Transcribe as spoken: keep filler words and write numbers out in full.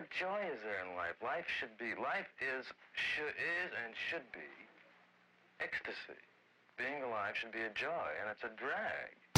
What joy is there in life? Life should be, life is, should, is and should be ecstasy. Being alive should be a joy, and it's a drag